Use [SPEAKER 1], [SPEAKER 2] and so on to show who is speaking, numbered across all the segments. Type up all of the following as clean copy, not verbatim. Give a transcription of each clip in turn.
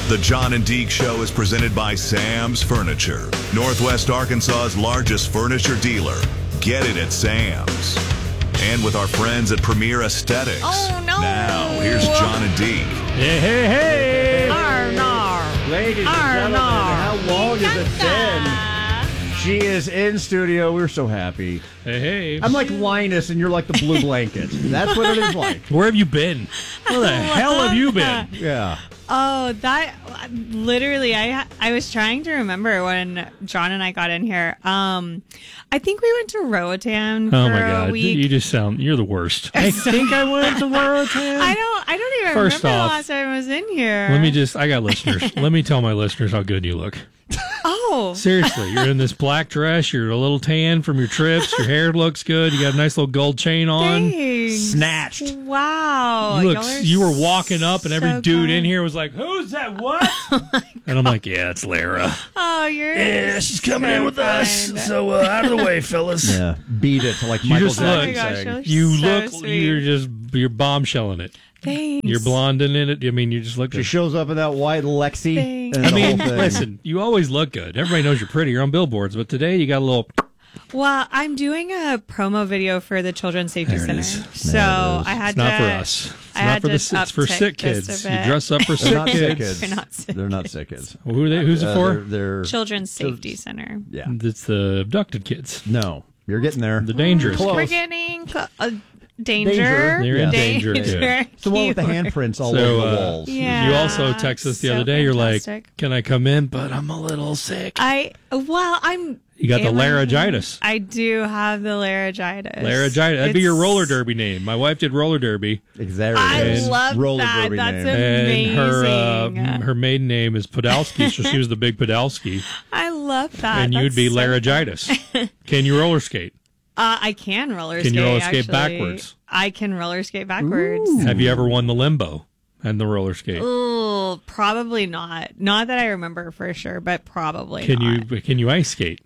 [SPEAKER 1] The John and Deke Show is presented by Sam's Furniture, Northwest Arkansas's largest furniture dealer. Get it at Sam's. And with our friends at Premier Aesthetics.
[SPEAKER 2] Oh, no.
[SPEAKER 1] Now, here's John and Deke.
[SPEAKER 3] Hey, hey, hey.
[SPEAKER 2] Arnar.
[SPEAKER 3] Ladies and gentlemen, how long has it been? She is in studio. We're so happy.
[SPEAKER 4] Hey, hey.
[SPEAKER 3] I'm like Linus, and you're like the blue blanket. That's what it is like.
[SPEAKER 4] Where have you been? Where the hell have you been?
[SPEAKER 3] Yeah.
[SPEAKER 2] Oh, that literally, I was trying to remember when John and I got in here. I think we went to Roatan for
[SPEAKER 4] Oh my God!
[SPEAKER 2] a week.
[SPEAKER 4] You just you're the worst. I think I went to Roatan.
[SPEAKER 2] I don't even
[SPEAKER 4] First
[SPEAKER 2] remember
[SPEAKER 4] off,
[SPEAKER 2] the last time I was in here.
[SPEAKER 4] I got listeners. Let me tell my listeners how good you look.
[SPEAKER 2] Oh.
[SPEAKER 4] Seriously, you're in this black dress. You're a little tan from your trips. Your hair looks good. You got a nice little gold chain on.
[SPEAKER 2] Thanks.
[SPEAKER 3] Snatched.
[SPEAKER 2] Wow.
[SPEAKER 4] You were walking up, and every
[SPEAKER 2] so
[SPEAKER 4] dude in
[SPEAKER 2] kind.
[SPEAKER 4] here was like, "Who's that? What?" And I'm like, "Yeah, it's Lara.
[SPEAKER 2] Oh, you're.
[SPEAKER 4] Yeah, she's coming in with us.
[SPEAKER 2] kind.
[SPEAKER 4] So out of the way, fellas."
[SPEAKER 3] Yeah. Beat it like
[SPEAKER 4] You
[SPEAKER 3] Michael
[SPEAKER 4] just
[SPEAKER 3] Jackson
[SPEAKER 4] look-
[SPEAKER 2] Oh my gosh,
[SPEAKER 3] saying.
[SPEAKER 4] You
[SPEAKER 2] so
[SPEAKER 4] look.
[SPEAKER 2] sweet.
[SPEAKER 4] You're bombshelling it.
[SPEAKER 2] Thanks.
[SPEAKER 4] You're blonding in it. I mean, you just look
[SPEAKER 3] She
[SPEAKER 4] good.
[SPEAKER 3] shows up in that white Lexi.
[SPEAKER 2] Thanks.
[SPEAKER 3] And
[SPEAKER 4] I
[SPEAKER 3] the
[SPEAKER 4] mean,
[SPEAKER 3] whole thing.
[SPEAKER 4] listen, you always look good. Everybody knows you're pretty. You're on billboards, but today you got a little.
[SPEAKER 2] Well, I'm doing a promo video for the Children's Safety
[SPEAKER 4] There it
[SPEAKER 2] Center.
[SPEAKER 4] is.
[SPEAKER 2] So I had
[SPEAKER 4] It's not
[SPEAKER 2] to.
[SPEAKER 4] for us. It's
[SPEAKER 2] I
[SPEAKER 4] not
[SPEAKER 2] had
[SPEAKER 4] for
[SPEAKER 2] to
[SPEAKER 4] it's for
[SPEAKER 2] uptick
[SPEAKER 4] sick
[SPEAKER 2] just
[SPEAKER 4] kids.
[SPEAKER 2] a
[SPEAKER 4] You
[SPEAKER 2] bit.
[SPEAKER 4] dress up for
[SPEAKER 3] They're
[SPEAKER 4] sick
[SPEAKER 3] not sick
[SPEAKER 4] kids.
[SPEAKER 3] kids.
[SPEAKER 2] They're not sick.
[SPEAKER 3] They're not sick kids.
[SPEAKER 4] Who's it for?
[SPEAKER 3] They're
[SPEAKER 2] Children's Safety Center.
[SPEAKER 3] yeah.
[SPEAKER 4] It's the abducted kids.
[SPEAKER 3] No, you're getting there.
[SPEAKER 4] The dangerous.
[SPEAKER 3] Close.
[SPEAKER 2] We're getting
[SPEAKER 3] Danger.
[SPEAKER 2] danger.
[SPEAKER 4] They're in danger.
[SPEAKER 3] It's the one with the handprints all
[SPEAKER 4] So,
[SPEAKER 3] over the walls.
[SPEAKER 2] Yeah.
[SPEAKER 4] You also texted us the
[SPEAKER 2] so
[SPEAKER 4] other day. You're
[SPEAKER 2] fantastic.
[SPEAKER 4] like, "Can I come in? But I'm a little sick."
[SPEAKER 2] I'm.
[SPEAKER 4] You got the
[SPEAKER 2] Am I-
[SPEAKER 4] laryngitis.
[SPEAKER 2] I do have the laryngitis.
[SPEAKER 4] Laryngitis. That'd be your
[SPEAKER 2] It's-
[SPEAKER 4] roller derby name. My wife did roller derby,
[SPEAKER 3] Exactly.
[SPEAKER 2] I
[SPEAKER 4] And
[SPEAKER 2] love
[SPEAKER 3] roller
[SPEAKER 2] that.
[SPEAKER 3] derby
[SPEAKER 2] That's
[SPEAKER 3] name.
[SPEAKER 2] amazing.
[SPEAKER 4] and her maiden name is Podolsky, so she was the big Podolsky,
[SPEAKER 2] I love that.
[SPEAKER 4] and you'd
[SPEAKER 2] That's
[SPEAKER 4] be
[SPEAKER 2] so
[SPEAKER 4] laryngitis. Can you roller skate?
[SPEAKER 2] I can roller
[SPEAKER 4] Can
[SPEAKER 2] skate.
[SPEAKER 4] you roller skate
[SPEAKER 2] actually.
[SPEAKER 4] backwards?
[SPEAKER 2] I can roller skate backwards.
[SPEAKER 4] Have you ever won the limbo and the roller skate?
[SPEAKER 2] Ooh, probably not. Not that I remember for sure, but probably
[SPEAKER 4] Can
[SPEAKER 2] not.
[SPEAKER 4] you ice skate?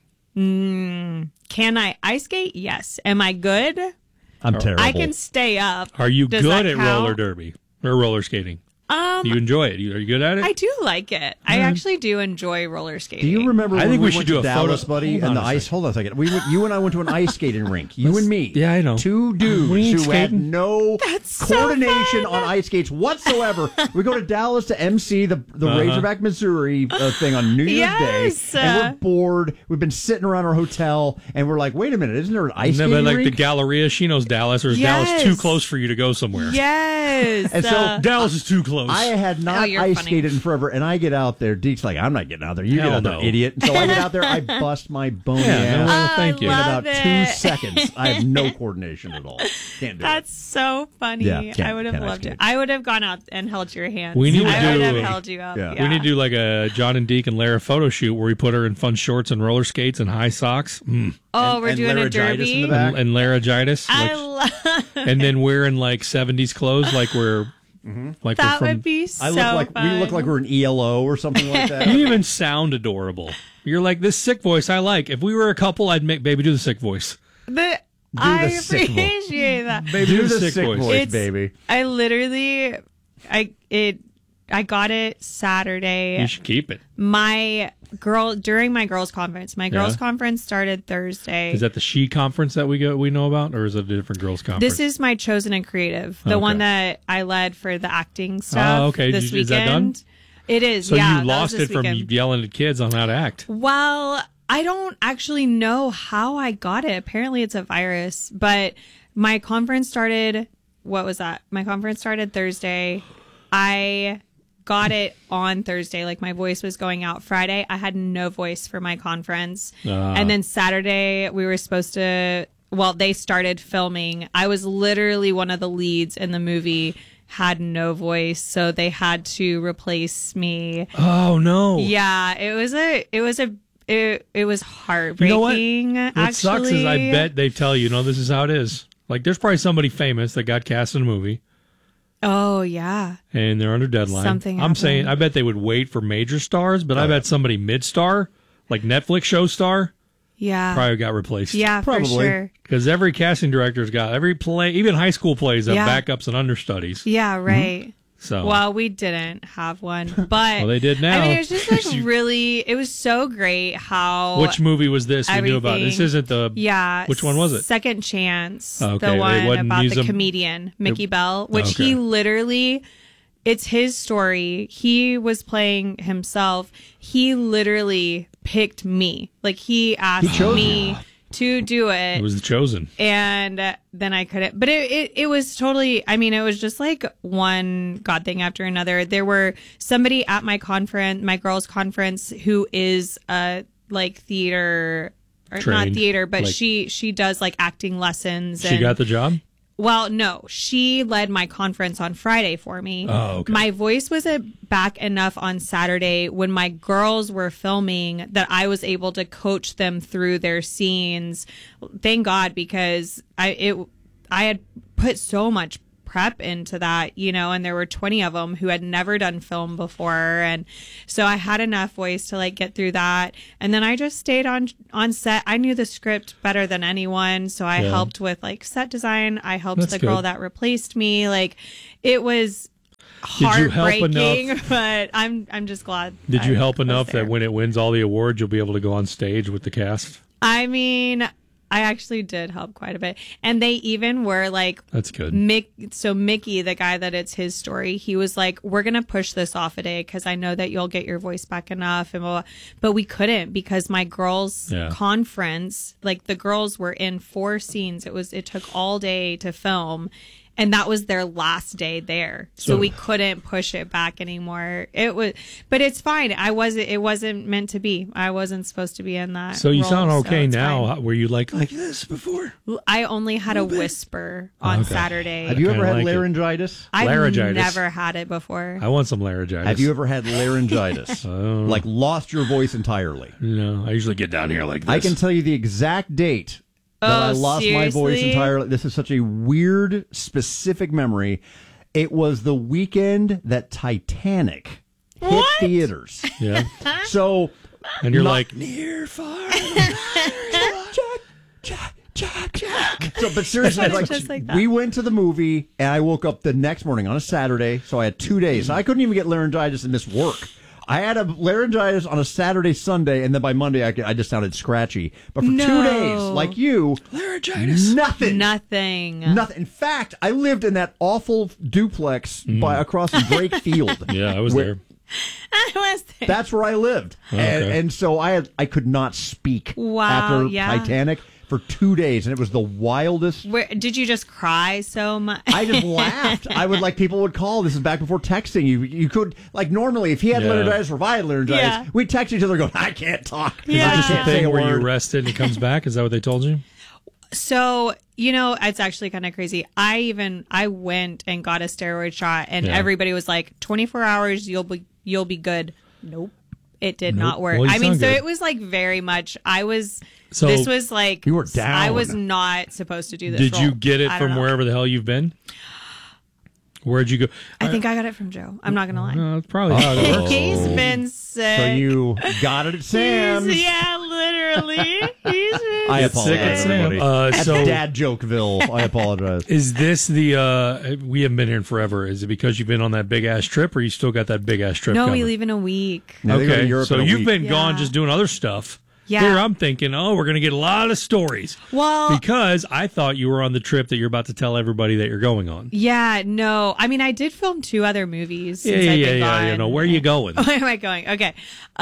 [SPEAKER 2] Can I ice skate? Yes. Am I good?
[SPEAKER 3] I'm terrible.
[SPEAKER 2] I can stay up.
[SPEAKER 4] Are you
[SPEAKER 2] Does
[SPEAKER 4] good
[SPEAKER 2] that
[SPEAKER 4] at
[SPEAKER 2] count?
[SPEAKER 4] roller derby or roller skating? Do you enjoy it? Are you good at it?
[SPEAKER 2] I do like it. I actually do enjoy roller skating.
[SPEAKER 3] Do you remember
[SPEAKER 4] I
[SPEAKER 3] when
[SPEAKER 4] think
[SPEAKER 3] we
[SPEAKER 4] we should
[SPEAKER 3] went
[SPEAKER 4] do
[SPEAKER 3] to
[SPEAKER 4] a
[SPEAKER 3] Dallas,
[SPEAKER 4] photo-
[SPEAKER 3] buddy,
[SPEAKER 4] Hold on
[SPEAKER 3] and the
[SPEAKER 4] a
[SPEAKER 3] ice?
[SPEAKER 4] second.
[SPEAKER 3] Hold on a second. You and I went to an ice skating rink. You and me.
[SPEAKER 4] Yeah, I know.
[SPEAKER 3] Two dudes
[SPEAKER 4] We ain't
[SPEAKER 3] who had
[SPEAKER 4] skating.
[SPEAKER 3] no
[SPEAKER 2] That's so
[SPEAKER 3] coordination
[SPEAKER 2] fun.
[SPEAKER 3] on ice skates whatsoever. We go to Dallas to MC the Razorback, Missouri thing on New Year's
[SPEAKER 2] Yes.
[SPEAKER 3] Day, and we're bored. We've been sitting around our hotel, and we're like, wait a minute, isn't there an ice
[SPEAKER 4] No,
[SPEAKER 3] skating
[SPEAKER 4] but like
[SPEAKER 3] rink?
[SPEAKER 4] the Galleria, she knows Dallas, or is
[SPEAKER 2] Yes.
[SPEAKER 4] Dallas too close for you to go somewhere?
[SPEAKER 2] Yes.
[SPEAKER 3] And so
[SPEAKER 4] Dallas is too close.
[SPEAKER 3] I had not
[SPEAKER 2] you're
[SPEAKER 3] ice
[SPEAKER 2] funny.
[SPEAKER 3] skated in forever, and I get out there. Deke's like, I'm not getting out there. You
[SPEAKER 4] Hell
[SPEAKER 3] get out there,
[SPEAKER 4] no.
[SPEAKER 3] idiot. And so I get out there, I bust my bony
[SPEAKER 4] Yeah, no,
[SPEAKER 3] ass.
[SPEAKER 4] well, thank you.
[SPEAKER 3] In
[SPEAKER 2] love
[SPEAKER 3] about
[SPEAKER 2] it.
[SPEAKER 3] 2 seconds. I have no coordination at all. Can't do
[SPEAKER 2] That's so funny.
[SPEAKER 3] Yeah, can't-
[SPEAKER 2] I would have
[SPEAKER 3] can't ice
[SPEAKER 2] loved it.
[SPEAKER 3] skate.
[SPEAKER 2] I would have gone out and held your hand.
[SPEAKER 4] We need to
[SPEAKER 2] I would
[SPEAKER 4] do-
[SPEAKER 2] have held you up.
[SPEAKER 3] Yeah.
[SPEAKER 2] Yeah.
[SPEAKER 4] We need to do like a John and Deke and Lara photo shoot where we put her in fun shorts and roller skates and high socks.
[SPEAKER 2] Oh, we're
[SPEAKER 3] and
[SPEAKER 2] doing a
[SPEAKER 3] laryngitis
[SPEAKER 2] derby.
[SPEAKER 3] in the back.
[SPEAKER 4] And laryngitis.
[SPEAKER 2] I
[SPEAKER 4] Like,
[SPEAKER 2] love
[SPEAKER 4] and then wearing like 70s clothes like we're like
[SPEAKER 2] that.
[SPEAKER 4] we're from
[SPEAKER 2] Would be so
[SPEAKER 3] I look like
[SPEAKER 2] fun.
[SPEAKER 3] we look like we're an ELO or something like that.
[SPEAKER 4] You even sound adorable. You're like, this sick voice I like. If we were a couple, I'd make baby do the sick voice.
[SPEAKER 2] I
[SPEAKER 3] sick voice.
[SPEAKER 2] appreciate that.
[SPEAKER 4] Baby
[SPEAKER 3] do the sick voice,
[SPEAKER 2] It's-
[SPEAKER 3] baby.
[SPEAKER 2] I literally, I got it Saturday.
[SPEAKER 4] You should keep it.
[SPEAKER 2] During my girls' conference. My girls'
[SPEAKER 4] Yeah.
[SPEAKER 2] conference started Thursday.
[SPEAKER 4] Is that the She conference that we know about, or is it a different girls conference?
[SPEAKER 2] This is my Chosen and Creative, the
[SPEAKER 4] Okay.
[SPEAKER 2] one that I led for the acting stuff.
[SPEAKER 4] Oh, okay.
[SPEAKER 2] This
[SPEAKER 4] Is that done?
[SPEAKER 2] weekend. It is.
[SPEAKER 4] so
[SPEAKER 2] yeah,
[SPEAKER 4] you
[SPEAKER 2] that
[SPEAKER 4] lost
[SPEAKER 2] was
[SPEAKER 4] it
[SPEAKER 2] this
[SPEAKER 4] from
[SPEAKER 2] weekend.
[SPEAKER 4] yelling at kids on how to act.
[SPEAKER 2] Well, I don't actually know how I got it. Apparently, it's a virus. But my conference started. What was that? My conference started Thursday. I got it on Thursday. Like my voice was going out Friday. I had no voice for my conference. And then Saturday, we were supposed to. Well, they started filming. I was literally one of the leads in the movie. Had no voice, so they had to replace me.
[SPEAKER 4] Oh no!
[SPEAKER 2] Yeah, it was heartbreaking.
[SPEAKER 4] You know what?
[SPEAKER 2] Actually,
[SPEAKER 4] What sucks is I bet they tell you, no, this is how it is. Like, there's probably somebody famous that got cast in a movie,
[SPEAKER 2] Oh yeah,
[SPEAKER 4] and they're under deadline.
[SPEAKER 2] Something
[SPEAKER 4] I'm saying,
[SPEAKER 2] happened.
[SPEAKER 4] I bet they would wait for major stars, but I bet somebody mid-star, like Netflix show star,
[SPEAKER 2] yeah,
[SPEAKER 4] probably got replaced.
[SPEAKER 2] yeah,
[SPEAKER 3] Probably.
[SPEAKER 2] for sure.
[SPEAKER 4] Because every casting director's got every play, even high school plays have
[SPEAKER 2] Yeah.
[SPEAKER 4] backups and understudies.
[SPEAKER 2] Yeah, right.
[SPEAKER 4] So
[SPEAKER 2] Well, we didn't have one, but
[SPEAKER 4] Well, they did now.
[SPEAKER 2] I mean, it was just like it was so great how
[SPEAKER 4] which movie was this? We knew about. This
[SPEAKER 2] everything-
[SPEAKER 4] isn't the
[SPEAKER 2] Yeah.
[SPEAKER 4] Which one was it?
[SPEAKER 2] Second Chance.
[SPEAKER 4] Okay,
[SPEAKER 2] The
[SPEAKER 4] it
[SPEAKER 2] one
[SPEAKER 4] wasn't
[SPEAKER 2] about the
[SPEAKER 4] museum-
[SPEAKER 2] comedian, Mickey Bell, which
[SPEAKER 4] Okay.
[SPEAKER 2] he literally, it's his story. He was playing himself. He literally picked me. Like he asked
[SPEAKER 3] chose
[SPEAKER 2] me to do it.
[SPEAKER 4] It was The Chosen.
[SPEAKER 2] And then I couldn't. But it was totally, I mean, it was just like one God thing after another. There were somebody at my conference, my girls' conference, who is like theater, or not
[SPEAKER 4] Trained,
[SPEAKER 2] theater, but
[SPEAKER 4] like-
[SPEAKER 2] she does like acting lessons.
[SPEAKER 4] She got the job?
[SPEAKER 2] Well, no, she led my conference on Friday for me.
[SPEAKER 4] Oh, okay.
[SPEAKER 2] My voice was back enough on Saturday when my girls were filming that I was able to coach them through their scenes. Thank God, because I had put so much prep into that, you know, and there were 20 of them who had never done film before, and so I had enough voice to like get through that. And then I just stayed on set. I knew the script better than anyone, so I
[SPEAKER 4] Yeah.
[SPEAKER 2] helped with like set design. I helped
[SPEAKER 4] That's
[SPEAKER 2] the girl
[SPEAKER 4] good.
[SPEAKER 2] that replaced me. Like it was
[SPEAKER 4] Did you help
[SPEAKER 2] heartbreaking,
[SPEAKER 4] enough?
[SPEAKER 2] but I'm just glad.
[SPEAKER 4] Did you
[SPEAKER 2] I
[SPEAKER 4] help
[SPEAKER 2] was
[SPEAKER 4] enough
[SPEAKER 2] there.
[SPEAKER 4] that when it wins all the awards, you'll be able to go on stage with the cast?
[SPEAKER 2] I mean, I actually did help quite a bit, and they even were like,
[SPEAKER 4] That's good.
[SPEAKER 2] Mickey, the guy that it's his story, he was like, we're going to push this off a day because I know that you'll get your voice back enough. And blah, blah. But we couldn't because my girls'
[SPEAKER 4] Yeah.
[SPEAKER 2] conference, like the girls were in 4 scenes. It took all day to film. And that was their last day there. So we couldn't push it back anymore. But it's fine. It wasn't meant to be. I wasn't supposed to be in that.
[SPEAKER 4] So you
[SPEAKER 2] role,
[SPEAKER 4] sound okay
[SPEAKER 2] it's
[SPEAKER 4] now.
[SPEAKER 2] fine.
[SPEAKER 4] Were you like this before?
[SPEAKER 2] I only had a whisper on
[SPEAKER 4] Okay.
[SPEAKER 2] Saturday.
[SPEAKER 3] Have you ever
[SPEAKER 4] kinda
[SPEAKER 3] had
[SPEAKER 4] like it.
[SPEAKER 3] laryngitis?
[SPEAKER 2] I've
[SPEAKER 4] Laryngitis.
[SPEAKER 2] never had it before.
[SPEAKER 4] I want some laryngitis.
[SPEAKER 3] Have you ever had laryngitis? Like lost your voice entirely?
[SPEAKER 4] No, I usually get down here like this.
[SPEAKER 3] I can tell you the exact date that I lost my voice
[SPEAKER 2] seriously?
[SPEAKER 3] entirely. This is such a weird, specific memory. It was the weekend that Titanic hit
[SPEAKER 2] What?
[SPEAKER 3] theaters.
[SPEAKER 4] Yeah.
[SPEAKER 3] So,
[SPEAKER 4] And you're
[SPEAKER 3] Not-
[SPEAKER 4] like, near, far.
[SPEAKER 3] Jack. So, but seriously,
[SPEAKER 2] It's
[SPEAKER 3] like,
[SPEAKER 2] just like that.
[SPEAKER 3] we went to the movie, and I woke up the next morning on a Saturday, so I had 2 days. I couldn't even get laryngitis and miss work. I had a laryngitis on a Saturday, Sunday, and then by Monday I just sounded scratchy. But for 2
[SPEAKER 2] No.
[SPEAKER 3] days, like you,
[SPEAKER 4] laryngitis.
[SPEAKER 3] nothing.
[SPEAKER 2] Nothing.
[SPEAKER 3] Nothing. In fact, I lived in that awful duplex across from Drake Field.
[SPEAKER 4] Yeah, I was
[SPEAKER 3] Where-
[SPEAKER 4] there.
[SPEAKER 2] I was there.
[SPEAKER 3] That's where I lived,
[SPEAKER 4] Okay.
[SPEAKER 3] and so I could not speak
[SPEAKER 2] Wow,
[SPEAKER 3] after
[SPEAKER 2] yeah.
[SPEAKER 3] Titanic for 2 days, and it was the wildest.
[SPEAKER 2] Where did you just cry so much?
[SPEAKER 3] I just laughed. I would people would call. This is back before texting. You could normally if he had
[SPEAKER 4] Yeah.
[SPEAKER 3] laryngitis or if I had laryngitis,
[SPEAKER 2] Yeah.
[SPEAKER 3] we'd text each other going, I can't talk.
[SPEAKER 2] Yeah.
[SPEAKER 3] I
[SPEAKER 4] Just the
[SPEAKER 3] can't say
[SPEAKER 4] thing
[SPEAKER 3] a
[SPEAKER 4] where you
[SPEAKER 3] word.
[SPEAKER 4] rest it and it comes back. Is that what they told you?
[SPEAKER 2] So, you know, it's actually kind of crazy. I went and got a steroid shot, and
[SPEAKER 4] Yeah.
[SPEAKER 2] everybody was like, 24 hours, you'll be good. Nope. It did
[SPEAKER 4] Nope.
[SPEAKER 2] not work.
[SPEAKER 4] Well, you
[SPEAKER 2] I mean,
[SPEAKER 4] sound
[SPEAKER 2] so
[SPEAKER 4] good.
[SPEAKER 2] it was like very much,
[SPEAKER 4] So-
[SPEAKER 2] this was like,
[SPEAKER 3] You were down.
[SPEAKER 2] I was not supposed to do this.
[SPEAKER 4] Did you
[SPEAKER 2] role.
[SPEAKER 4] get it
[SPEAKER 2] I don't
[SPEAKER 4] from
[SPEAKER 2] know.
[SPEAKER 4] wherever the hell you've been? Where'd you go?
[SPEAKER 2] I think I got it from Joe. I'm not going to lie.
[SPEAKER 4] It's probably how it works.
[SPEAKER 2] He's been sick.
[SPEAKER 3] So you got it at Sam's.
[SPEAKER 2] Yeah, literally. He's been
[SPEAKER 3] I
[SPEAKER 4] It's sick
[SPEAKER 3] apologize,
[SPEAKER 4] at Sam.
[SPEAKER 3] everybody. That's
[SPEAKER 4] So-
[SPEAKER 3] Dad Jokeville. I apologize.
[SPEAKER 4] Is this the, we haven't been here in forever. Is it because you've been on that big ass trip or you still got that big ass trip
[SPEAKER 2] No,
[SPEAKER 4] coming?
[SPEAKER 2] we leave in a week.
[SPEAKER 3] Now they go to
[SPEAKER 4] Okay,
[SPEAKER 3] Europe
[SPEAKER 4] so
[SPEAKER 3] in a
[SPEAKER 4] you've
[SPEAKER 3] week.
[SPEAKER 4] been gone
[SPEAKER 2] Yeah.
[SPEAKER 4] just doing other stuff.
[SPEAKER 2] Yeah.
[SPEAKER 4] Here I'm thinking, we're going to get a lot of stories.
[SPEAKER 2] Well,
[SPEAKER 4] Because I thought you were on the trip that you're about to tell everybody that you're going on.
[SPEAKER 2] yeah, no. I mean, I did film 2 other movies since I've been gone.
[SPEAKER 4] You know, where are you going?
[SPEAKER 2] Where am I going? Okay.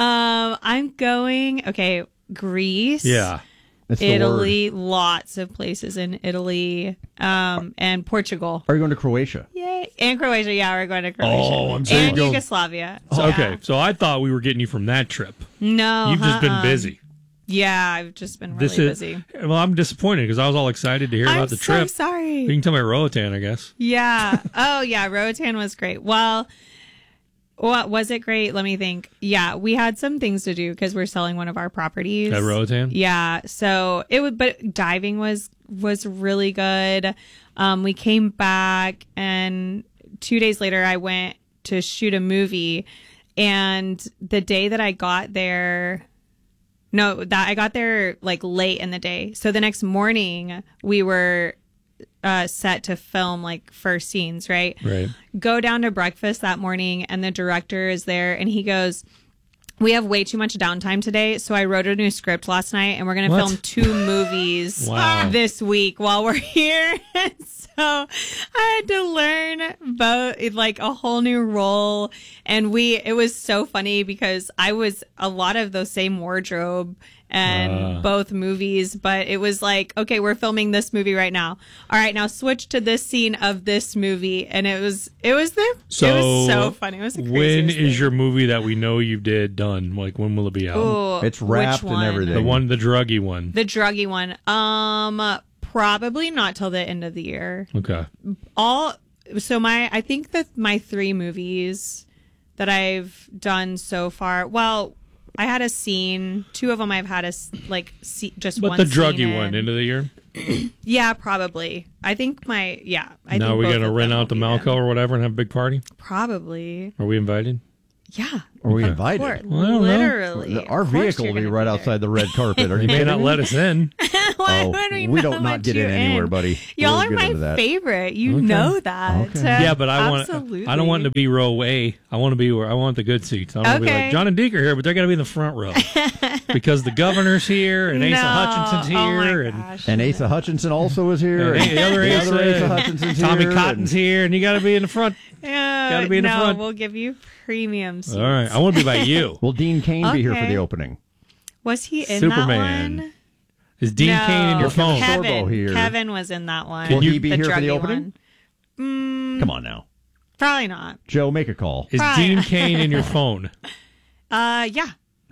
[SPEAKER 2] I'm going, Greece.
[SPEAKER 4] Yeah.
[SPEAKER 3] That's the
[SPEAKER 2] Italy, lots of places in Italy, and Portugal.
[SPEAKER 3] word. Are you going to Croatia?
[SPEAKER 2] Yay. And Croatia. Yeah, we're going to Croatia.
[SPEAKER 4] Oh, I'm so
[SPEAKER 2] And
[SPEAKER 4] going-
[SPEAKER 2] Yugoslavia.
[SPEAKER 4] So,
[SPEAKER 2] Yeah.
[SPEAKER 4] okay, so I thought we were getting you from that trip.
[SPEAKER 2] No.
[SPEAKER 4] You've just been
[SPEAKER 2] uh-uh.
[SPEAKER 4] busy.
[SPEAKER 2] Yeah, I've just been really
[SPEAKER 4] This is
[SPEAKER 2] busy.
[SPEAKER 4] well. I'm disappointed because I was all excited to hear
[SPEAKER 2] I'm
[SPEAKER 4] about the
[SPEAKER 2] so
[SPEAKER 4] trip.
[SPEAKER 2] sorry.
[SPEAKER 4] You can tell me Roatan, I guess.
[SPEAKER 2] Yeah. Oh, yeah. Roatan was great. Well, what was it great? Let me think. Yeah, we had some things to do because we're selling one of our properties
[SPEAKER 4] At Roatan?
[SPEAKER 2] Yeah. So it would, but diving was really good. We came back, and 2 days later, I went to shoot a movie, and the day that I got there. No, that I got there like late in the day. So the next morning we were set to film like first scenes, right?
[SPEAKER 4] Right.
[SPEAKER 2] Go down to breakfast that morning, and the director is there, and he goes, "We have way too much downtime today, so I wrote a new script last night, and we're going to
[SPEAKER 4] What?
[SPEAKER 2] film 2 movies
[SPEAKER 4] Wow.
[SPEAKER 2] this week while we're here." So I had to learn both, like a whole new role, and it was so funny because I was a lot of the same wardrobe and both movies, but it was like, okay, we're filming this movie right now. All right, now switch to this scene of this movie, and it was so funny. It was the
[SPEAKER 4] when
[SPEAKER 2] craziest
[SPEAKER 4] is
[SPEAKER 2] thing.
[SPEAKER 4] your movie that we know you did done? Like, when will it be out?
[SPEAKER 2] Ooh,
[SPEAKER 3] It's wrapped
[SPEAKER 2] which
[SPEAKER 3] and
[SPEAKER 2] one?
[SPEAKER 3] everything.
[SPEAKER 4] The druggy one.
[SPEAKER 2] The druggy one. Probably not till the end of the year.
[SPEAKER 4] Okay.
[SPEAKER 2] I think that my 3 movies that I've done so far. Well, I had a scene. 2 of them I've had just
[SPEAKER 4] But
[SPEAKER 2] one.
[SPEAKER 4] the
[SPEAKER 2] scene
[SPEAKER 4] druggy one,
[SPEAKER 2] in.
[SPEAKER 4] end of the year?
[SPEAKER 2] Yeah, probably. I think
[SPEAKER 4] Now
[SPEAKER 2] think
[SPEAKER 4] we're
[SPEAKER 2] both
[SPEAKER 4] going to
[SPEAKER 2] of
[SPEAKER 4] rent
[SPEAKER 2] them
[SPEAKER 4] out the
[SPEAKER 2] will be
[SPEAKER 4] Malco
[SPEAKER 2] them.
[SPEAKER 4] or whatever and have a big party?
[SPEAKER 2] Probably.
[SPEAKER 4] Are we invited?
[SPEAKER 2] Yeah.
[SPEAKER 3] Are we
[SPEAKER 2] Of
[SPEAKER 3] invited?
[SPEAKER 2] course.
[SPEAKER 4] Well, I don't know.
[SPEAKER 2] Literally.
[SPEAKER 3] Our
[SPEAKER 2] Of course
[SPEAKER 3] vehicle
[SPEAKER 2] you're
[SPEAKER 3] will be
[SPEAKER 2] gonna
[SPEAKER 3] right
[SPEAKER 2] there.
[SPEAKER 3] outside the red carpet. Are you
[SPEAKER 4] You may
[SPEAKER 3] kidding
[SPEAKER 4] not
[SPEAKER 3] me?
[SPEAKER 4] let us in.
[SPEAKER 2] Why
[SPEAKER 3] Oh,
[SPEAKER 2] would
[SPEAKER 3] we don't
[SPEAKER 2] not
[SPEAKER 3] not
[SPEAKER 2] let
[SPEAKER 3] get
[SPEAKER 2] you
[SPEAKER 3] in anywhere, buddy.
[SPEAKER 2] Y'all
[SPEAKER 3] We'll
[SPEAKER 2] are
[SPEAKER 3] get
[SPEAKER 2] my
[SPEAKER 3] into that.
[SPEAKER 2] favorite. You know that.
[SPEAKER 3] Okay.
[SPEAKER 4] Yeah, but I want
[SPEAKER 2] Absolutely.
[SPEAKER 4] to be row A. I want to be where I want the good seats. I don't want to be
[SPEAKER 2] Okay.
[SPEAKER 4] like John and Deke are here, but they're going to be in the front row because the governor's here and Asa
[SPEAKER 2] No.
[SPEAKER 4] Hutchinson's
[SPEAKER 2] Oh my
[SPEAKER 4] here and
[SPEAKER 2] gosh.
[SPEAKER 3] And Asa Hutchinson also is here.
[SPEAKER 4] and the other Asa,
[SPEAKER 3] Hutchinson's
[SPEAKER 4] Tommy
[SPEAKER 3] here.
[SPEAKER 4] Cotton's here, and you got to be in the front.
[SPEAKER 2] Gotta
[SPEAKER 4] be in the front.
[SPEAKER 2] We'll give you premium seats.
[SPEAKER 4] All right, I want to be by you.
[SPEAKER 3] Will Dean Cain be here for
[SPEAKER 2] Okay.
[SPEAKER 3] the opening?
[SPEAKER 2] Was he in
[SPEAKER 4] Superman.
[SPEAKER 2] that one?
[SPEAKER 4] Is Dean
[SPEAKER 2] No.
[SPEAKER 4] Cain in your phone?
[SPEAKER 3] Kevin-
[SPEAKER 2] Kevin.
[SPEAKER 3] Sorbo here.
[SPEAKER 2] Kevin was in that one.
[SPEAKER 3] Will he be here for
[SPEAKER 2] druggy
[SPEAKER 3] the opening?
[SPEAKER 2] one.
[SPEAKER 3] Come on now.
[SPEAKER 2] Probably not.
[SPEAKER 3] Joe, make a call.
[SPEAKER 4] Is
[SPEAKER 2] Right.
[SPEAKER 4] Dean Cain in your phone?
[SPEAKER 2] Yeah.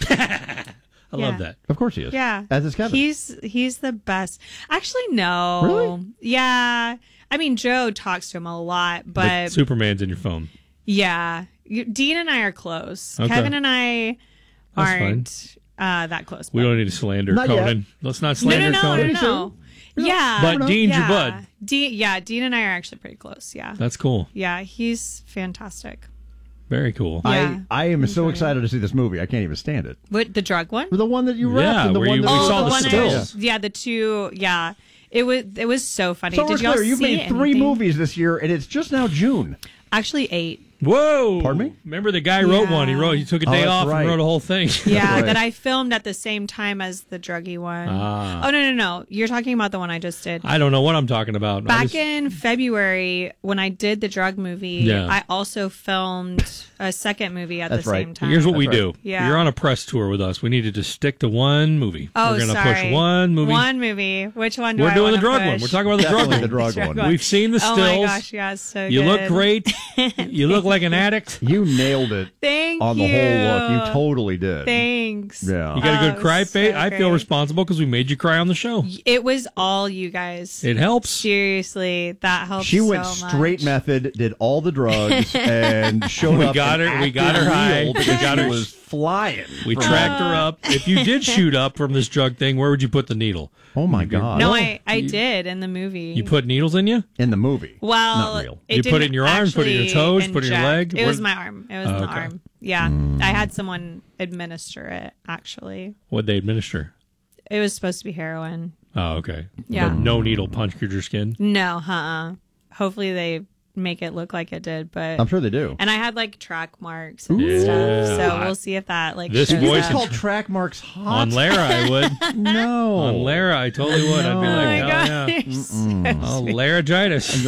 [SPEAKER 4] I love that.
[SPEAKER 3] Of course he is.
[SPEAKER 2] Yeah.
[SPEAKER 3] As is Kevin.
[SPEAKER 2] He's the best. Actually, no.
[SPEAKER 3] Really?
[SPEAKER 2] Yeah. I mean, Joe talks to him a lot,
[SPEAKER 4] But
[SPEAKER 2] but
[SPEAKER 4] Superman's in your phone.
[SPEAKER 2] yeah. Dean and I are close.
[SPEAKER 4] Okay.
[SPEAKER 2] Kevin and I
[SPEAKER 4] That's
[SPEAKER 2] aren't that close.
[SPEAKER 4] We
[SPEAKER 2] but-
[SPEAKER 4] don't need to slander
[SPEAKER 3] Not yet.
[SPEAKER 4] Conan. Let's not
[SPEAKER 2] No,
[SPEAKER 4] slander
[SPEAKER 2] no,
[SPEAKER 4] Conan.
[SPEAKER 2] no. Yeah.
[SPEAKER 4] But Dean's your
[SPEAKER 2] yeah.
[SPEAKER 4] bud.
[SPEAKER 2] Dean and I are actually pretty close. Yeah.
[SPEAKER 4] That's cool.
[SPEAKER 2] Yeah, he's fantastic.
[SPEAKER 4] Very cool.
[SPEAKER 2] Yeah.
[SPEAKER 3] I am so excited to see this movie. I can't even stand it.
[SPEAKER 2] What, the drug one?
[SPEAKER 3] The one that you wrapped
[SPEAKER 4] Yeah,
[SPEAKER 3] and the
[SPEAKER 4] where
[SPEAKER 3] one
[SPEAKER 4] you-
[SPEAKER 3] that
[SPEAKER 4] we saw
[SPEAKER 2] the
[SPEAKER 4] the
[SPEAKER 2] one
[SPEAKER 4] stills.
[SPEAKER 2] yeah, the 2. Yeah, it was so funny.
[SPEAKER 3] So
[SPEAKER 2] Did
[SPEAKER 3] we're
[SPEAKER 2] y'all
[SPEAKER 3] clear. You've
[SPEAKER 2] see
[SPEAKER 3] made 3
[SPEAKER 2] anything?
[SPEAKER 3] movies this year, and it's just now June.
[SPEAKER 2] Actually, 8.
[SPEAKER 4] Whoa!
[SPEAKER 3] Pardon me?
[SPEAKER 4] Remember the guy wrote
[SPEAKER 2] Yeah.
[SPEAKER 4] one. He took a
[SPEAKER 3] Oh,
[SPEAKER 4] day
[SPEAKER 3] that's
[SPEAKER 4] off
[SPEAKER 3] right.
[SPEAKER 4] and wrote a whole thing.
[SPEAKER 2] Yeah,
[SPEAKER 3] right.
[SPEAKER 2] that I filmed at the same time as the druggy one.
[SPEAKER 4] Ah.
[SPEAKER 2] Oh no! You're talking about the one I just did.
[SPEAKER 4] I don't know what I'm talking about.
[SPEAKER 2] Back in February, when I did the drug movie,
[SPEAKER 4] Yeah.
[SPEAKER 2] I also filmed a second movie at
[SPEAKER 3] That's
[SPEAKER 2] the
[SPEAKER 3] right.
[SPEAKER 2] same time.
[SPEAKER 4] Here's what we
[SPEAKER 3] That's
[SPEAKER 4] do.
[SPEAKER 3] right.
[SPEAKER 2] Yeah.
[SPEAKER 4] You're on a press tour with us. We need to just stick to one movie.
[SPEAKER 2] Oh,
[SPEAKER 4] We're gonna
[SPEAKER 2] sorry.
[SPEAKER 4] push one movie.
[SPEAKER 2] One movie. Which one do
[SPEAKER 4] We're
[SPEAKER 2] I
[SPEAKER 4] doing the
[SPEAKER 2] wanna
[SPEAKER 4] drug
[SPEAKER 2] push?
[SPEAKER 4] one. We're talking about the drug
[SPEAKER 3] Definitely
[SPEAKER 4] one.
[SPEAKER 3] the drug
[SPEAKER 2] Drug
[SPEAKER 3] one.
[SPEAKER 2] one.
[SPEAKER 4] We've seen the
[SPEAKER 2] Oh
[SPEAKER 4] stills.
[SPEAKER 2] my gosh, yeah, it's so
[SPEAKER 4] You
[SPEAKER 2] good.
[SPEAKER 4] look great. You look like an addict.
[SPEAKER 3] You nailed it
[SPEAKER 2] Thank
[SPEAKER 3] on the
[SPEAKER 2] you.
[SPEAKER 3] whole look. You totally did.
[SPEAKER 2] Thanks.
[SPEAKER 3] Yeah.
[SPEAKER 4] You got a good
[SPEAKER 2] Oh,
[SPEAKER 4] cry
[SPEAKER 2] so
[SPEAKER 4] fate. I feel
[SPEAKER 2] great.
[SPEAKER 4] responsible because we made you cry on the show.
[SPEAKER 2] It was all you guys.
[SPEAKER 4] It helps.
[SPEAKER 2] Seriously, that helps.
[SPEAKER 3] She went
[SPEAKER 2] so
[SPEAKER 3] straight
[SPEAKER 2] much.
[SPEAKER 3] method, did all the drugs, and showed
[SPEAKER 4] We
[SPEAKER 3] up.
[SPEAKER 4] got
[SPEAKER 3] and
[SPEAKER 4] her- we
[SPEAKER 3] acted
[SPEAKER 4] got her high.
[SPEAKER 3] real
[SPEAKER 4] We
[SPEAKER 3] because
[SPEAKER 4] got
[SPEAKER 3] she
[SPEAKER 4] her-
[SPEAKER 3] was flying.
[SPEAKER 4] We
[SPEAKER 3] from
[SPEAKER 4] tracked
[SPEAKER 3] that.
[SPEAKER 4] her up. If you did shoot up from this drug thing, where would you put the needle?
[SPEAKER 3] Oh my god!
[SPEAKER 2] No, I did in the movie.
[SPEAKER 4] You put needles in you?
[SPEAKER 3] in the movie.
[SPEAKER 2] well,
[SPEAKER 3] not real.
[SPEAKER 4] You put it in
[SPEAKER 2] didn't
[SPEAKER 4] your arms, put it in your
[SPEAKER 2] actually
[SPEAKER 4] toes, put it in your
[SPEAKER 2] inject.
[SPEAKER 4] leg?
[SPEAKER 2] It was
[SPEAKER 4] What-
[SPEAKER 2] my arm. It was in the
[SPEAKER 4] okay.
[SPEAKER 2] arm. Yeah, I had someone administer it. Actually,
[SPEAKER 4] What'd they administer?
[SPEAKER 2] it was supposed to be heroin.
[SPEAKER 4] Oh, okay.
[SPEAKER 2] Yeah.
[SPEAKER 4] But no needle punctured your skin?
[SPEAKER 2] No, hopefully they make it look like it did, but
[SPEAKER 3] I'm sure they do.
[SPEAKER 2] and I had like track marks and
[SPEAKER 4] Yeah.
[SPEAKER 2] stuff. So we'll see if that like
[SPEAKER 4] This
[SPEAKER 2] shows
[SPEAKER 4] voice
[SPEAKER 2] up.
[SPEAKER 4] is-
[SPEAKER 3] Called track marks hot.
[SPEAKER 4] On Lara, I would.
[SPEAKER 3] No.
[SPEAKER 4] On Lara, I totally would. I'd be
[SPEAKER 2] Oh my
[SPEAKER 4] like,
[SPEAKER 2] god!
[SPEAKER 4] oh, yeah.
[SPEAKER 2] You're so
[SPEAKER 4] Oh, Laryngitis.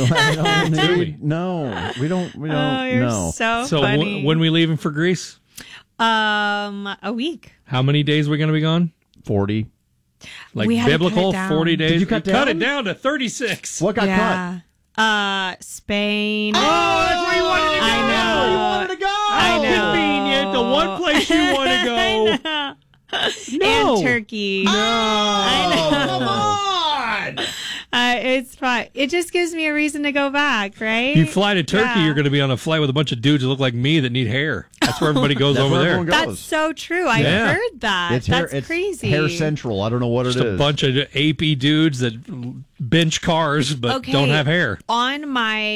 [SPEAKER 3] No, we don't.
[SPEAKER 2] Oh, you're
[SPEAKER 3] no.
[SPEAKER 2] so
[SPEAKER 4] So
[SPEAKER 2] funny.
[SPEAKER 4] when we leaving for Greece?
[SPEAKER 2] a week.
[SPEAKER 4] How many days we going to be gone?
[SPEAKER 3] 40.
[SPEAKER 4] Like
[SPEAKER 2] We had to cut
[SPEAKER 4] biblical,
[SPEAKER 2] it down.
[SPEAKER 4] 40 days?
[SPEAKER 3] Did you cut
[SPEAKER 4] cut
[SPEAKER 3] down?
[SPEAKER 4] it down to 36.
[SPEAKER 3] What got cut?
[SPEAKER 2] Yeah. Spain.
[SPEAKER 3] Oh, that's where you wanted to go.
[SPEAKER 2] I know.
[SPEAKER 3] You wanted to go.
[SPEAKER 2] I know.
[SPEAKER 4] Convenient. The one place you want to go.
[SPEAKER 3] No.
[SPEAKER 2] And Turkey.
[SPEAKER 3] No.
[SPEAKER 2] I know.
[SPEAKER 3] Come on.
[SPEAKER 2] It's fine. It just gives me a reason to go back, right?
[SPEAKER 4] If you fly to Turkey,
[SPEAKER 2] Yeah.
[SPEAKER 4] you're going to be on a flight with a bunch of dudes that look like me that need hair. That's where everybody goes
[SPEAKER 3] That's
[SPEAKER 4] over
[SPEAKER 3] where
[SPEAKER 4] there.
[SPEAKER 3] everyone goes.
[SPEAKER 2] That's so true. I
[SPEAKER 4] Yeah.
[SPEAKER 2] heard that.
[SPEAKER 3] It's hair,
[SPEAKER 2] That's
[SPEAKER 3] it's
[SPEAKER 2] crazy.
[SPEAKER 3] Hair Central. I don't know what
[SPEAKER 4] Just
[SPEAKER 3] it
[SPEAKER 4] a
[SPEAKER 3] is.
[SPEAKER 4] bunch of AP dudes that bench cars but
[SPEAKER 2] Okay.
[SPEAKER 4] don't have hair.
[SPEAKER 2] On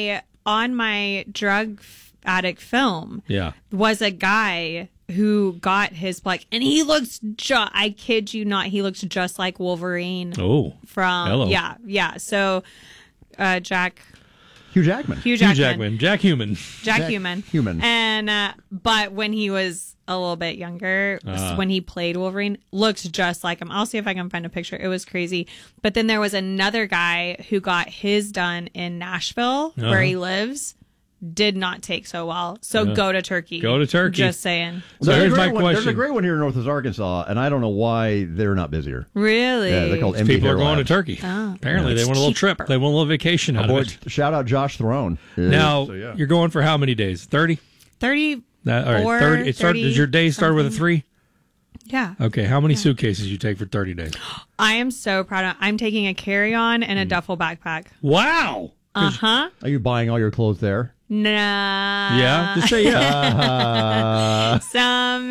[SPEAKER 2] my drug addict film
[SPEAKER 4] Yeah.
[SPEAKER 2] was a guy who got his plaque, and he looks I kid you not, he looks just like Wolverine
[SPEAKER 4] Oh.
[SPEAKER 2] from
[SPEAKER 4] Hello.
[SPEAKER 2] yeah. So Jack
[SPEAKER 3] Hugh Jackman.
[SPEAKER 2] Hugh
[SPEAKER 4] Hugh
[SPEAKER 2] Jackman.
[SPEAKER 4] Jackman. Jack Human.
[SPEAKER 2] Jack Human. And but when he was a little bit younger, when he played Wolverine, looked just like him. I'll see if I can find a picture. It was crazy. But then there was another guy who got his done in Nashville, where he lives. Did not take so well. So go to Turkey.
[SPEAKER 4] Go to Turkey.
[SPEAKER 2] Just saying.
[SPEAKER 4] So here's my question.
[SPEAKER 3] There's a great one here in Northwest Arkansas, and I don't know why they're not busier.
[SPEAKER 2] Really?
[SPEAKER 3] Yeah, they're called empty
[SPEAKER 4] People are
[SPEAKER 3] hair
[SPEAKER 4] going
[SPEAKER 3] labs.
[SPEAKER 4] to Turkey.
[SPEAKER 2] Oh.
[SPEAKER 4] Apparently, they want a little trip. They want a little vacation out of it.
[SPEAKER 3] Shout out Josh Throne.
[SPEAKER 4] Now, you're going for how many days? 30?
[SPEAKER 2] 30.
[SPEAKER 4] All right, 30. Does your day start with a 3?
[SPEAKER 2] Yeah.
[SPEAKER 4] Okay, how many suitcases you take for 30 days?
[SPEAKER 2] I am so proud of I'm taking a carry-on and a duffel backpack.
[SPEAKER 4] Wow.
[SPEAKER 2] Uh-huh.
[SPEAKER 3] Are you buying all your clothes there?
[SPEAKER 2] Nah.
[SPEAKER 4] Yeah, just say yeah.
[SPEAKER 2] Some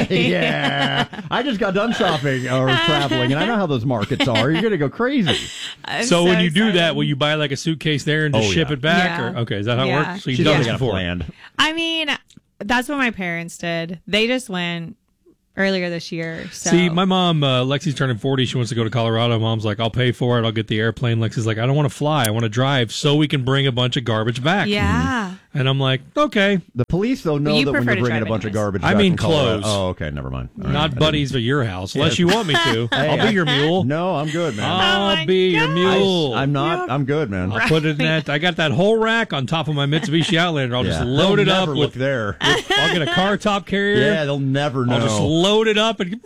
[SPEAKER 3] Yeah. I just got done shopping or traveling, and I know how those markets are. You're going to go crazy.
[SPEAKER 4] So when you do
[SPEAKER 2] excited.
[SPEAKER 4] that, will you buy like a suitcase there and just ship it back?
[SPEAKER 2] Yeah.
[SPEAKER 4] Or, okay, is that how it
[SPEAKER 2] Yeah.
[SPEAKER 4] works? So you've
[SPEAKER 3] She's
[SPEAKER 4] done
[SPEAKER 3] already
[SPEAKER 4] this
[SPEAKER 3] got it
[SPEAKER 4] before.
[SPEAKER 3] planned.
[SPEAKER 2] I mean, that's what my parents did. They just went earlier this year. So.
[SPEAKER 4] See, my mom, Lexi's turning 40. She wants to go to Colorado. Mom's like, I'll pay for it. I'll get the airplane. Lexi's like, I don't want to fly. I want to drive so we can bring a bunch of garbage back.
[SPEAKER 2] Yeah.
[SPEAKER 4] And I'm like, okay.
[SPEAKER 3] The police, though, know
[SPEAKER 2] You
[SPEAKER 3] that when
[SPEAKER 2] prefer
[SPEAKER 3] you're
[SPEAKER 2] to
[SPEAKER 3] bringing a
[SPEAKER 2] drive
[SPEAKER 3] bunch of
[SPEAKER 2] anyways.
[SPEAKER 3] garbage
[SPEAKER 4] I
[SPEAKER 3] back
[SPEAKER 4] mean
[SPEAKER 3] from Colorado.
[SPEAKER 4] clothes.
[SPEAKER 3] Oh, okay, never mind. All right.
[SPEAKER 4] Not buddies at your house, unless you want me to. I'll be your mule.
[SPEAKER 3] No, I'm good, man.
[SPEAKER 4] I'll be your mule.
[SPEAKER 3] I'm not. I'm good, man.
[SPEAKER 4] I'll put it in that. I got that whole rack on top of my Mitsubishi Outlander. I'll just load
[SPEAKER 3] They'll
[SPEAKER 4] it up
[SPEAKER 3] never
[SPEAKER 4] with.
[SPEAKER 3] look there.
[SPEAKER 4] I'll get a car top carrier.
[SPEAKER 3] Yeah, they'll never know.
[SPEAKER 4] I'll just load it up and.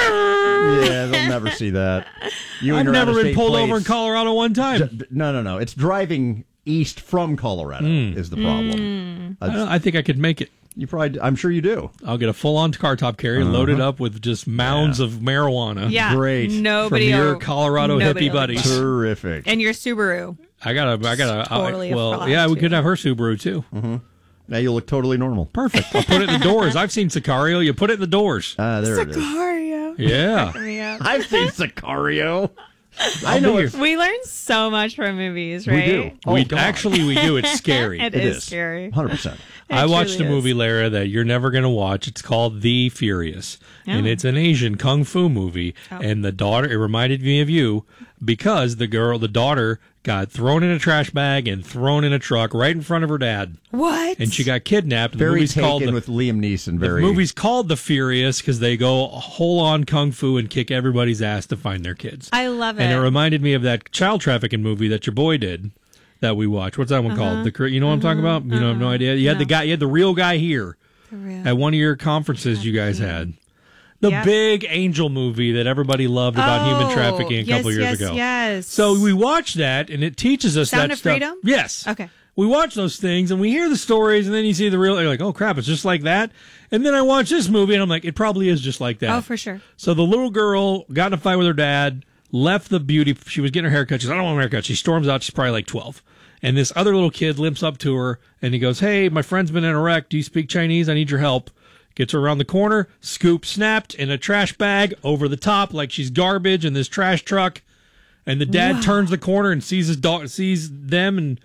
[SPEAKER 3] Yeah, they'll never see that. You
[SPEAKER 4] I've
[SPEAKER 3] and your
[SPEAKER 4] never been
[SPEAKER 3] out-of-state
[SPEAKER 4] pulled over in
[SPEAKER 3] plates.
[SPEAKER 4] Colorado one time.
[SPEAKER 3] No. It's driving east from Colorado is the problem.
[SPEAKER 4] I think I could make it.
[SPEAKER 3] You probably. I'm sure you do.
[SPEAKER 4] I'll get a full-on car top carrier, loaded up with just mounds of marijuana.
[SPEAKER 2] Yeah.
[SPEAKER 3] Great.
[SPEAKER 2] Nobody
[SPEAKER 4] From your
[SPEAKER 2] will-
[SPEAKER 4] Colorado
[SPEAKER 2] nobody
[SPEAKER 4] hippie
[SPEAKER 2] will-
[SPEAKER 4] buddies.
[SPEAKER 3] Terrific.
[SPEAKER 2] And your Subaru.
[SPEAKER 4] I got a.
[SPEAKER 2] Totally a
[SPEAKER 4] well,
[SPEAKER 2] fraud,
[SPEAKER 4] yeah, we
[SPEAKER 2] too.
[SPEAKER 4] could have her Subaru too.
[SPEAKER 3] Now you look totally normal.
[SPEAKER 4] Perfect. I'll put it in the doors. I've seen Sicario. You put it in the doors.
[SPEAKER 3] There it is.
[SPEAKER 2] Sicario.
[SPEAKER 4] Yeah.
[SPEAKER 2] Yeah.
[SPEAKER 3] I've seen Sicario.
[SPEAKER 4] I know
[SPEAKER 3] it.
[SPEAKER 2] We learn so much from movies, right?
[SPEAKER 3] We do. Oh,
[SPEAKER 4] we
[SPEAKER 3] God.
[SPEAKER 4] actually we do. It's scary.
[SPEAKER 2] It is scary.
[SPEAKER 3] 100%.
[SPEAKER 4] I watched
[SPEAKER 2] truly
[SPEAKER 4] a movie,
[SPEAKER 2] is.
[SPEAKER 4] Lara, that you're never going to watch. It's called The Furious. And
[SPEAKER 2] Oh.
[SPEAKER 4] it's an Asian kung fu movie. And the daughter, it reminded me of you because the daughter got thrown in a trash bag and thrown in a truck right in front of her dad.
[SPEAKER 2] What?
[SPEAKER 4] And she got kidnapped. The
[SPEAKER 3] Very
[SPEAKER 4] movie's called
[SPEAKER 3] taken
[SPEAKER 4] the,
[SPEAKER 3] with Liam Neeson.
[SPEAKER 4] the
[SPEAKER 3] Very.
[SPEAKER 4] movie's called The Furious because they go whole on kung fu and kick everybody's ass to find their kids.
[SPEAKER 2] I love
[SPEAKER 4] And it
[SPEAKER 2] it.
[SPEAKER 4] reminded me of that child trafficking movie that your boy did that we watched. What's that one called? You know what I'm talking about? You know, I have no idea. You had the guy, you had the real guy here at one of your conferences you guys had. The
[SPEAKER 2] Yep.
[SPEAKER 4] big angel movie that everybody loved about human trafficking a couple years ago.
[SPEAKER 2] Yes.
[SPEAKER 4] So we watched that, and it teaches us
[SPEAKER 2] Sound
[SPEAKER 4] that
[SPEAKER 2] of
[SPEAKER 4] stuff.
[SPEAKER 2] Freedom?
[SPEAKER 4] Yes.
[SPEAKER 2] Okay.
[SPEAKER 4] We watch those things, and we hear the stories, and then you see the real. You're like, oh crap, it's just like that. And then I watch this movie, and I'm like, it probably is just like that.
[SPEAKER 2] Oh, for sure.
[SPEAKER 4] So the little girl got in a fight with her dad, left the beauty. She was getting her haircut. She's like, I don't want a haircut. She storms out. She's probably like 12. And this other little kid limps up to her, and he goes, hey, my friend's been in a wreck. Do you speak Chinese? I need your help. Gets her around the corner, scoop snapped in a trash bag over the top like she's garbage in this trash truck. And the dad turns the corner and sees his dog, sees them, and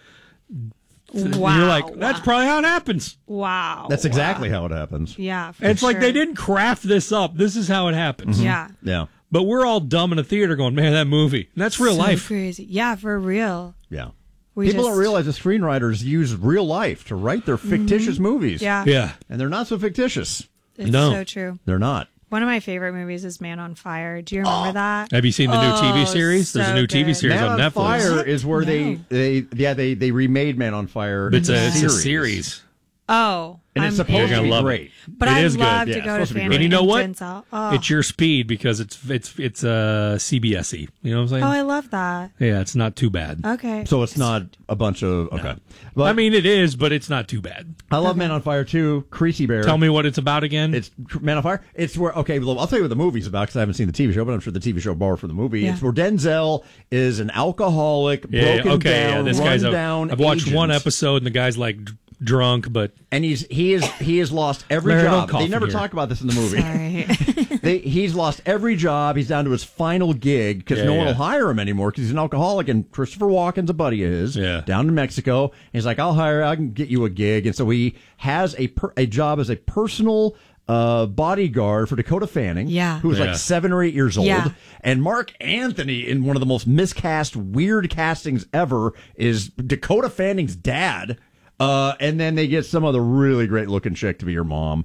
[SPEAKER 2] Wow.
[SPEAKER 4] you're like, that's probably how it happens.
[SPEAKER 2] Wow.
[SPEAKER 3] That's exactly how it happens.
[SPEAKER 2] Yeah. For
[SPEAKER 4] It's like
[SPEAKER 2] sure.
[SPEAKER 4] they didn't craft this up. This is how it happens.
[SPEAKER 2] Yeah.
[SPEAKER 3] Yeah.
[SPEAKER 4] But we're all dumb in a theater going, man, that movie. And that's real
[SPEAKER 2] So
[SPEAKER 4] life.
[SPEAKER 2] crazy. Yeah, for real.
[SPEAKER 3] Yeah.
[SPEAKER 2] We
[SPEAKER 3] People
[SPEAKER 2] just-
[SPEAKER 3] don't realize the screenwriters use real life to write their fictitious movies.
[SPEAKER 2] Yeah.
[SPEAKER 4] Yeah.
[SPEAKER 3] And they're not so fictitious.
[SPEAKER 2] It's
[SPEAKER 4] No.
[SPEAKER 2] so true.
[SPEAKER 3] They're not.
[SPEAKER 2] One of my favorite movies is Man on Fire. Do you remember that?
[SPEAKER 4] Have you seen the new TV series? There's a
[SPEAKER 2] so
[SPEAKER 4] new TV
[SPEAKER 2] good.
[SPEAKER 4] series
[SPEAKER 3] Man
[SPEAKER 4] on
[SPEAKER 3] on
[SPEAKER 4] Netflix.
[SPEAKER 3] Fire is where they remade Man on Fire.
[SPEAKER 4] It's
[SPEAKER 3] into
[SPEAKER 4] a series.
[SPEAKER 2] Oh.
[SPEAKER 3] And it's
[SPEAKER 2] I'm
[SPEAKER 3] supposed
[SPEAKER 4] You're
[SPEAKER 3] to
[SPEAKER 4] gonna
[SPEAKER 3] be
[SPEAKER 4] love
[SPEAKER 3] great.
[SPEAKER 4] it.
[SPEAKER 2] But
[SPEAKER 4] It
[SPEAKER 2] I
[SPEAKER 4] is good.
[SPEAKER 2] love
[SPEAKER 3] Yeah,
[SPEAKER 2] to
[SPEAKER 3] it's
[SPEAKER 2] go to
[SPEAKER 3] supposed to be
[SPEAKER 2] Fanny
[SPEAKER 3] great.
[SPEAKER 4] And you know
[SPEAKER 2] and
[SPEAKER 4] what?
[SPEAKER 2] Denzel. Oh.
[SPEAKER 4] It's your speed because it's CBSE. You know what I'm saying?
[SPEAKER 2] Oh, I love that.
[SPEAKER 4] Yeah, it's not too bad.
[SPEAKER 2] Okay.
[SPEAKER 3] So it's not a bunch of okay. But
[SPEAKER 4] I mean, it is, but it's not too bad.
[SPEAKER 3] I love Man on Fire too. Creasy Bear.
[SPEAKER 4] Tell me what it's about again.
[SPEAKER 3] It's Man on Fire. It's where well, I'll tell you what the movie's about because I haven't seen the TV show, but I'm sure the TV show borrowed from the movie.
[SPEAKER 2] Yeah.
[SPEAKER 3] It's where Denzel is an alcoholic,
[SPEAKER 4] yeah,
[SPEAKER 3] broken
[SPEAKER 4] okay.
[SPEAKER 3] down,
[SPEAKER 4] Yeah, this
[SPEAKER 3] run
[SPEAKER 4] guy's
[SPEAKER 3] down.
[SPEAKER 4] I've watched one
[SPEAKER 3] agent.
[SPEAKER 4] episode, and the guy's like drunk, but
[SPEAKER 3] and he has lost every
[SPEAKER 4] Larry, don't
[SPEAKER 3] job.
[SPEAKER 4] cough
[SPEAKER 3] They
[SPEAKER 4] in
[SPEAKER 3] never
[SPEAKER 4] here.
[SPEAKER 3] talk about this in the movie.
[SPEAKER 2] Sorry.
[SPEAKER 3] He's lost every job. He's down to his final gig because
[SPEAKER 4] Yeah,
[SPEAKER 3] no one
[SPEAKER 4] yeah.
[SPEAKER 3] will hire him anymore because he's an alcoholic. And Christopher Walken's a buddy of his down in Mexico. And he's like, I can get you a gig. And so he has a job as a personal bodyguard for Dakota Fanning,
[SPEAKER 2] Yeah.
[SPEAKER 3] who was
[SPEAKER 4] Yeah.
[SPEAKER 3] like 7 or 8 years old,
[SPEAKER 2] Yeah.
[SPEAKER 3] and Mark Anthony in one of the most miscast, weird castings ever is Dakota Fanning's dad. And then they get some other really great looking chick to be your mom.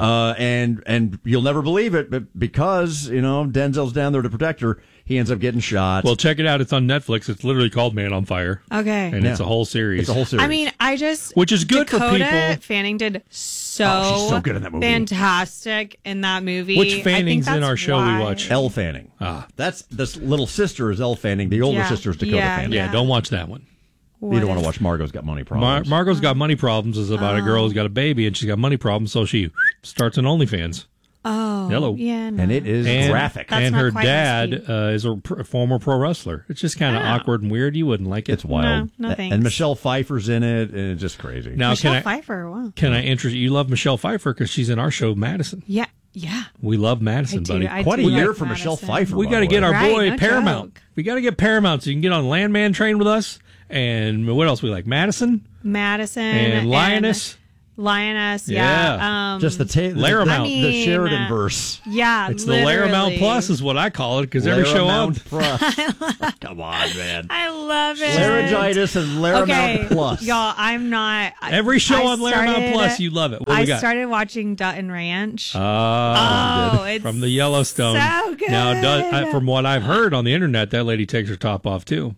[SPEAKER 3] And you'll never believe it, but because, Denzel's down there to protect her, he ends up getting shot.
[SPEAKER 4] Well, check it out. It's on Netflix. It's literally called Man on Fire.
[SPEAKER 2] Okay.
[SPEAKER 4] And it's a whole series.
[SPEAKER 3] it's a whole series.
[SPEAKER 2] I mean,
[SPEAKER 4] Which is good for
[SPEAKER 2] Dakota
[SPEAKER 4] people.
[SPEAKER 2] Fanning did
[SPEAKER 3] she's so good in that movie.
[SPEAKER 2] fantastic in that movie.
[SPEAKER 4] Which
[SPEAKER 2] I think
[SPEAKER 4] Fanning's in
[SPEAKER 2] that's
[SPEAKER 4] our show we
[SPEAKER 2] why-
[SPEAKER 4] watch?
[SPEAKER 3] Elle Fanning. That's this little sister is Elle Fanning. The older
[SPEAKER 2] Yeah.
[SPEAKER 3] sister is Dakota
[SPEAKER 2] Yeah,
[SPEAKER 3] Fanning.
[SPEAKER 4] Yeah, don't watch that one.
[SPEAKER 3] You don't want to watch Margot's Got Money Problems.
[SPEAKER 4] Margot's Got Money Problems is about a girl who's got a baby and she's got money problems, so she starts an OnlyFans.
[SPEAKER 2] Oh,
[SPEAKER 4] Hello.
[SPEAKER 2] yeah, no.
[SPEAKER 3] and it is graphic.
[SPEAKER 2] That's
[SPEAKER 4] and
[SPEAKER 2] not
[SPEAKER 4] her
[SPEAKER 2] quite my
[SPEAKER 4] dad
[SPEAKER 2] speed.
[SPEAKER 4] is a former pro wrestler. It's just kind of awkward and weird. You wouldn't like it.
[SPEAKER 3] It's wild.
[SPEAKER 2] No, thanks.
[SPEAKER 3] And Michelle Pfeiffer's in it, and it's just crazy.
[SPEAKER 4] Now,
[SPEAKER 2] Michelle Pfeiffer. Wow.
[SPEAKER 4] can I interest you? Love Michelle Pfeiffer because she's in our show, Madison.
[SPEAKER 2] Yeah.
[SPEAKER 4] We love Madison, buddy.
[SPEAKER 3] Quite a
[SPEAKER 2] do
[SPEAKER 3] year
[SPEAKER 2] like
[SPEAKER 3] for Michelle
[SPEAKER 2] Madison.
[SPEAKER 3] Pfeiffer.
[SPEAKER 4] We
[SPEAKER 3] by
[SPEAKER 4] got to
[SPEAKER 3] the
[SPEAKER 4] get
[SPEAKER 3] way.
[SPEAKER 4] our
[SPEAKER 2] Right,
[SPEAKER 4] boy
[SPEAKER 2] no
[SPEAKER 4] Paramount.
[SPEAKER 2] joke.
[SPEAKER 4] We got to get Paramount so you can get on Landman Train with us. And what else we like? Madison
[SPEAKER 2] Madison
[SPEAKER 4] and Lioness.
[SPEAKER 2] Lioness,
[SPEAKER 4] Yeah.
[SPEAKER 2] yeah.
[SPEAKER 3] Just the
[SPEAKER 4] Laramount.
[SPEAKER 3] the Sheridan
[SPEAKER 2] mean,
[SPEAKER 3] verse.
[SPEAKER 2] Yeah,
[SPEAKER 4] It's the Laramount
[SPEAKER 2] literally.
[SPEAKER 4] Plus is what I call it because every show up.
[SPEAKER 3] Laramount Plus. Come on, man.
[SPEAKER 2] I love it.
[SPEAKER 3] Laryngitis and Laramount
[SPEAKER 2] Okay,
[SPEAKER 3] Plus.
[SPEAKER 2] y'all, I'm not.
[SPEAKER 4] Every show
[SPEAKER 2] I
[SPEAKER 4] on Laramount
[SPEAKER 2] started-
[SPEAKER 4] Plus, you love it. What
[SPEAKER 2] I
[SPEAKER 4] we got?
[SPEAKER 2] started watching Dutton Ranch.
[SPEAKER 4] Ah,
[SPEAKER 2] it's
[SPEAKER 4] from the Yellowstone.
[SPEAKER 2] so good.
[SPEAKER 4] Now, from what I've heard on the internet, that lady takes her top off too.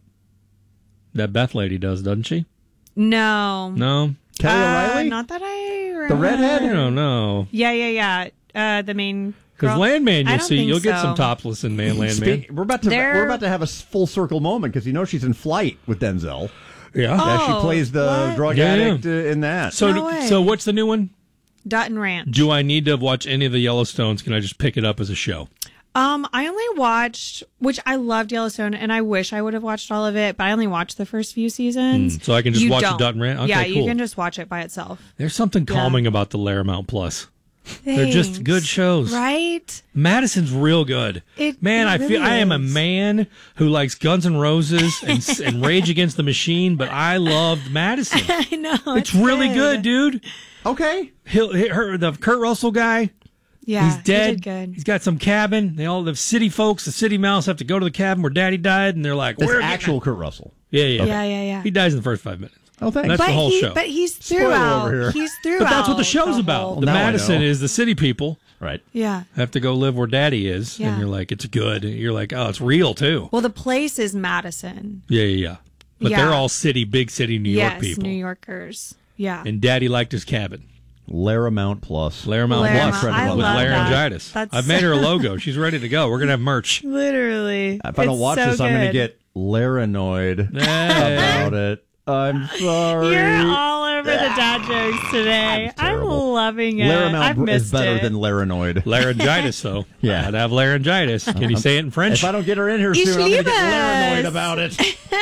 [SPEAKER 4] That Beth lady does, doesn't she?
[SPEAKER 2] No.
[SPEAKER 4] No,
[SPEAKER 3] Kelly O'Reilly?
[SPEAKER 2] Not that I.
[SPEAKER 3] The redhead?
[SPEAKER 4] I don't know.
[SPEAKER 2] Yeah. The main.
[SPEAKER 4] Because
[SPEAKER 2] girl.
[SPEAKER 4] Landman,
[SPEAKER 2] I
[SPEAKER 4] you'll
[SPEAKER 2] don't
[SPEAKER 4] see,
[SPEAKER 2] think
[SPEAKER 4] you'll get
[SPEAKER 2] so.
[SPEAKER 4] some topless in Landman.
[SPEAKER 3] We're about to have a full circle moment because she's in Flight with Denzel.
[SPEAKER 4] Yeah.
[SPEAKER 3] Yeah, she
[SPEAKER 2] Oh,
[SPEAKER 3] plays the
[SPEAKER 2] what?
[SPEAKER 3] drug
[SPEAKER 4] Yeah.
[SPEAKER 3] addict in that.
[SPEAKER 4] So,
[SPEAKER 2] No way.
[SPEAKER 4] so what's the new one?
[SPEAKER 2] Dutton Ranch.
[SPEAKER 4] Do I need to watch any of the Yellowstones? Can I just pick it up as a show?
[SPEAKER 2] I only watched, which I loved Yellowstone, and I wish I would have watched all of it, but I only watched the first few seasons.
[SPEAKER 4] So I can just
[SPEAKER 2] You
[SPEAKER 4] watch the
[SPEAKER 2] don't.
[SPEAKER 4] Dutton Ranch? Okay,
[SPEAKER 2] yeah,
[SPEAKER 4] cool.
[SPEAKER 2] you can just watch it by itself.
[SPEAKER 4] There's something calming about the Laramount Plus. They're just good shows.
[SPEAKER 2] Right?
[SPEAKER 4] Madison's real good. Man, I
[SPEAKER 2] really
[SPEAKER 4] am a
[SPEAKER 2] is.
[SPEAKER 4] man who likes Guns N' Roses and Rage Against the Machine, but I loved Madison.
[SPEAKER 2] I know.
[SPEAKER 4] It's really good, dude.
[SPEAKER 3] Okay.
[SPEAKER 4] The Kurt Russell guy,
[SPEAKER 2] Yeah.
[SPEAKER 4] he's dead.
[SPEAKER 2] He did good.
[SPEAKER 4] He's got some cabin. The city folks, the city mouse, have to go to the cabin where Daddy died, and they're like,
[SPEAKER 3] That's
[SPEAKER 4] "We're
[SPEAKER 3] actual Kurt Russell.
[SPEAKER 4] yeah."
[SPEAKER 2] Yeah.
[SPEAKER 4] He dies in the first 5 minutes.
[SPEAKER 3] Oh, thanks.
[SPEAKER 4] That's the whole show.
[SPEAKER 2] But he's
[SPEAKER 3] Spoiler
[SPEAKER 2] throughout.
[SPEAKER 3] over here.
[SPEAKER 2] He's throughout.
[SPEAKER 4] But that's what the show's about.
[SPEAKER 2] whole-
[SPEAKER 4] The
[SPEAKER 3] Now I
[SPEAKER 4] Madison
[SPEAKER 3] know.
[SPEAKER 4] is the city people
[SPEAKER 3] Right.
[SPEAKER 2] Yeah.
[SPEAKER 4] have to go live where Daddy is,
[SPEAKER 2] Yeah.
[SPEAKER 4] and you're like, it's good. You're like, oh, it's real too.
[SPEAKER 2] Well, the place is Madison.
[SPEAKER 4] Yeah. But
[SPEAKER 2] Yeah.
[SPEAKER 4] they're all big city New York
[SPEAKER 2] Yes,
[SPEAKER 4] people.
[SPEAKER 2] New Yorkers. Yeah.
[SPEAKER 4] And Daddy liked his cabin.
[SPEAKER 3] Laramount Plus.
[SPEAKER 4] Laramount
[SPEAKER 2] Laramount.
[SPEAKER 4] Plus
[SPEAKER 2] I
[SPEAKER 4] with
[SPEAKER 2] love that.
[SPEAKER 4] laryngitis.
[SPEAKER 2] That's
[SPEAKER 4] I've made her a logo. She's ready to go. We're gonna have merch.
[SPEAKER 2] Literally.
[SPEAKER 3] If I don't watch this, I'm going to get Laranoid about it. I'm sorry.
[SPEAKER 2] You're all over the dad jokes today. I'm
[SPEAKER 3] terrible.
[SPEAKER 2] loving it.
[SPEAKER 3] Laramount
[SPEAKER 2] I've missed
[SPEAKER 3] is better
[SPEAKER 2] it.
[SPEAKER 3] than Laranoid.
[SPEAKER 4] Laryngitis, though.
[SPEAKER 3] Yeah.
[SPEAKER 4] I'd have laryngitis. Can you say it in French?
[SPEAKER 3] If I don't get her in here
[SPEAKER 2] Ich
[SPEAKER 3] soon, I'm going to
[SPEAKER 2] liebe
[SPEAKER 3] get Laranoid
[SPEAKER 2] es.
[SPEAKER 3] about it.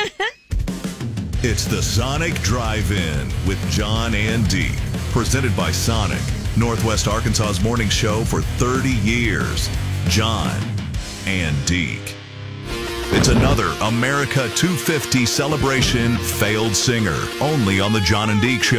[SPEAKER 1] It's the Sonic Drive-In with John and Deke. Presented by Sonic, Northwest Arkansas's morning show for 30 years. John and Deke. It's another America 250 celebration failed singer, only on the John and Deke Show.